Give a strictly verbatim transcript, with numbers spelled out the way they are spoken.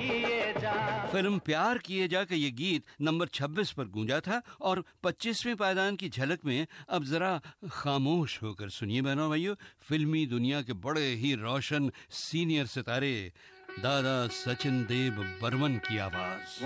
किए जा। फिल्म प्यार किए जा का ये गीत नंबर छब्बीस पर गूंजा था और पच्चीसवें पायदान की झलक में अब जरा खामोश होकर सुनिए बहनों भाइयों, फिल्मी दुनिया के बड़े ही रोशन सीनियर सितारे दादा सचिन देव बर्मन की आवाज।